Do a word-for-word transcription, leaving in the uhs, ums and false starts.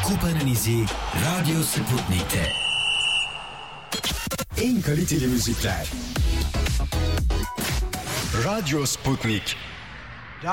Kupa'nın izi Radyo Sputnik'te. En kaliteli müzikler Radyo Sputnik.